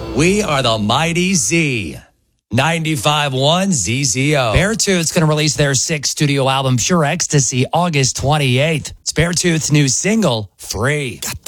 We are the Mighty Z. 95.1 ZZO. Beartooth's going to release their sixth studio album, Pure Ecstasy, August 28th. It's Beartooth's new single, Free.